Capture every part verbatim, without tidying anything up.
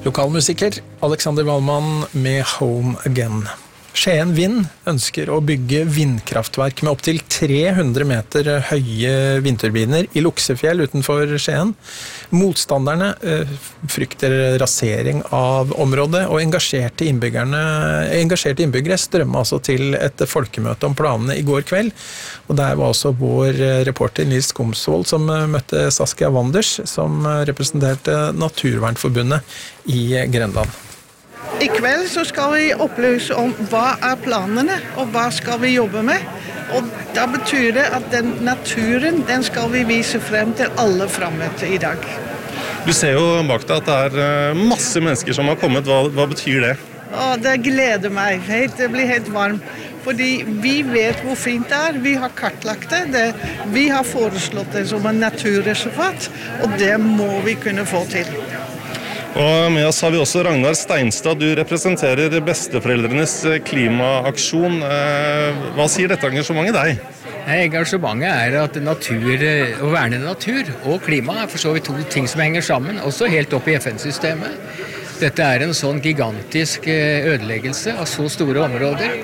Lokalmusiker Alexander Wallmann med Home Again. Skien Vind ønsker å bygge vindkraftverk med opp til tre hundre meter høye vindturbiner i Luksefjell utenfor Skien. Motstanderne eh, frykter rasering av området, og engasjerte, engasjerte innbyggere strømmer altså til et folkemøte om planene i går kveld. Og der var også vår reporter Nils Skomsvold som møtte Saskia Wanders, som representerte Naturvernforbundet i Grenland. I kveld så skal vi opplyse om hva er planene, og hva skal vi jobbe med. Og da betyr det at den naturen, den skal vi vise frem til alle fremmøte i dag. Du ser jo bak deg at det er masse mennesker som har kommet. Hva, hva betyr det? Å, det gleder meg. Det blir helt varmt. Fordi vi vet hvor fint det er. Vi har kartlagt det. det. Vi har foreslått det som en naturreservat, og det må vi kunne få til. Og med oss har vi også Ragnar Steinstad. Du representerer besteforeldrenes klimaaksjon. Hva sier dette engasjementet deg? Engasjementet er at natur, å verne natur og klima er for så vidt to ting som henger sammen, også helt opp i F N-systemet. Dette er en sånn gigantisk ødeleggelse av så store områder.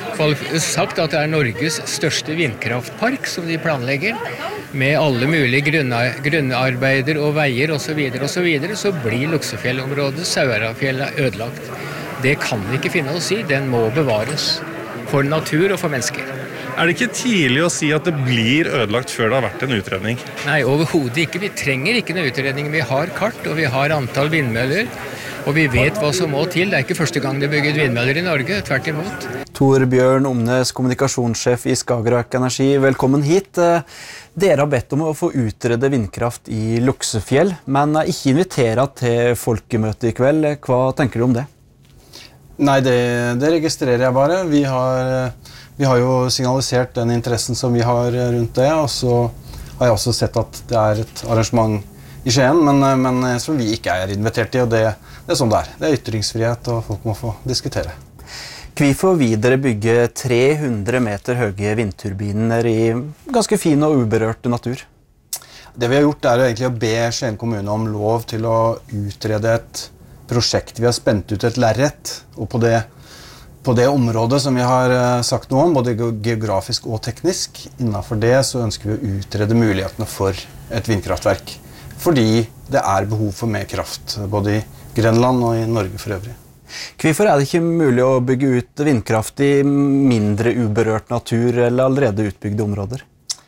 Sagt at det er Norges største vindkraftpark som de planlegger, med alle mulige grunnarbeider og veier og så videre og så videre, så blir Luksefjellområdet, Sauheradfjellet ødelagt. Det kan vi ikke finne oss i, den må bevares for natur og for mennesker. Er det ikke tidlig å si at det blir ødelagt før det har vært en utredning? Nei, overhodet ikke. Vi trenger ikke en utredning. Vi har kart, og vi har antall vindmøller, og vi vet hva som må til. Det er ikke første gang det er bygget vindmøller i Norge, tvert imot. Torbjørn Omnes, kommunikasjonssjef i Skagerrak Energi, velkommen hit. Dere har bedt om å få utrede vindkraft i Luksefjell, men ikke invitere til folkemøte i kveld. Hva tenker du om det? Nei, det, det registrerer jeg bare. Vi har, vi har jo signalisert den interessen som vi har rundt det, og så har jeg også sett at det er et arrangement i Skien, men, men som vi ikke er invitert i, og det, det er sånn det er. Det er ytringsfrihet, og folk må få diskutere. Hvorfor videre bygge tre hundre meter høye vindturbiner i ganske fin og uberørt natur? Det vi har gjort er egentlig å be Skien kommune om lov til å utrede et prosjekt. Vi har spent ut et lerret, og på det, på det området som vi har sagt noe om, både geografisk og teknisk, innenfor det så ønsker vi å utrede mulighetene for et vindkraftverk. Fordi det er behov for mer kraft, både i Grenland og i Norge for øvrig. Hvorfor er det ikke mulig å bygge ut vindkraft i mindre uberørt natur eller allerede utbygde områder?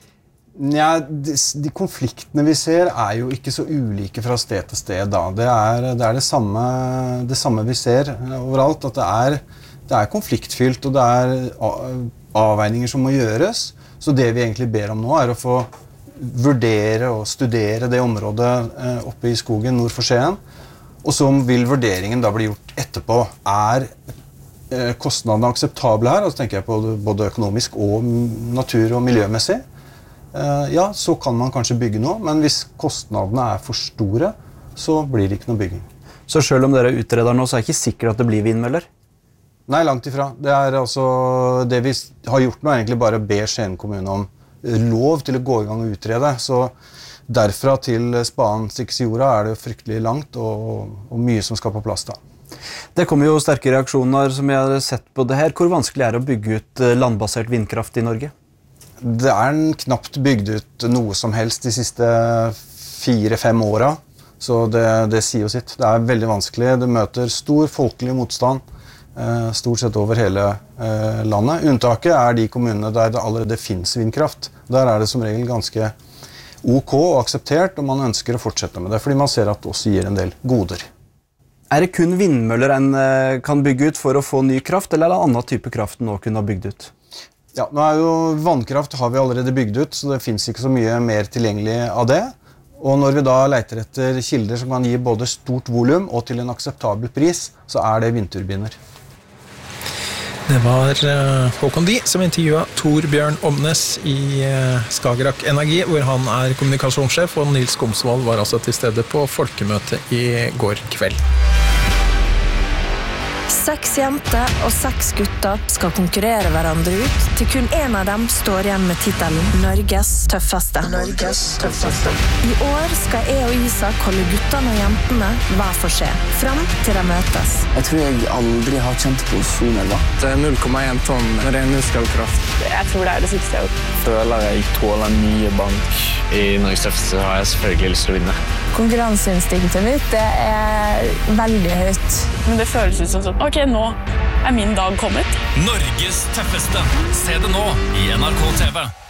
Ja, de, de konfliktene vi ser er jo ikke så ulike fra sted til sted. Da. Det er, det, er det, samme, det samme vi ser overalt, at det er, det er konfliktfylt og det er avveininger som må gjøres. Så det vi egentlig ber om nå er å få vurdere og studere det området oppe i skogen nord for Skien. Og så vil vurderingen da bli gjort etterpå. Er kostnadene akseptable her? Og så tenker jeg på både økonomisk og natur- og miljømessig. Ja, så kan man kanskje bygge noe, men hvis kostnadene er for store, så blir det ikke noe bygging. Så selv om dere utreder nå, så er det ikke sikkert at det blir vindmøller? Nei, langt ifra. Det er altså, det vi har gjort nå er egentlig bare å be Skien kommune om lov til å gå i gang og utrede. Så derfra til spaden stikkes i jorda er det jo fryktelig langt og, og mye som skal på plass da. Det kommer jo sterke reaksjoner som jeg har sett på det her. Hvor vanskelig er det å bygge ut landbasert vindkraft i Norge? Det er knapt bygd ut noe som helst de siste fire-fem åra, så det, det sier jo sitt. Det er veldig vanskelig, det møter stor folkelig motstand, eh, stort sett over hele eh, landet. Unntaket er de kommunene der det allerede finnes vindkraft. Der er det som regel ganske ok og akseptert, og man ønsker å fortsette med det, fordi man ser at det også gir en del goder. Er det kun vindmøller en kan bygge ut for å få ny kraft, eller er det annen type kraft nå kunne ha bygd ut? Ja, nå er jo vannkraft har vi allerede bygd ut, så det finnes ikke så mye mer tilgjengelig av det. Og når vi da leter etter kilder som kan gi både stort volum og til en akseptabel pris, så er det vindturbiner. Det var Håkon Di som intervjuet Torbjørn Omnes i Skagerrak Energi, hvor han er kommunikasjonssjef, og Nils Skomsvold var altså til stede på folkemøte i går kveld. Seks jenter og seks gutter skal konkurrere hverandre ut, til kun en av dem står igjen med titelen Norges tøffeste. Norges tøffeste. I år skal jeg og Isak holde guttene og jentene hver for seg, frem til de møtes. Jeg tror jeg aldri har kjent på solnedva. Det er null komma én tonn med ren muskelkraft. Jeg tror det er det siste jeg har gjort. Føler jeg tåler mye bank. I Norges tøffeste har jeg selvfølgelig lyst til å vinne. Konkurranseinstinktet mitt det er veldig høyt. Men det føles ut som sånn, ok, nå er min dag kommet. Norges tøffeste. Se det nå i N R K T V.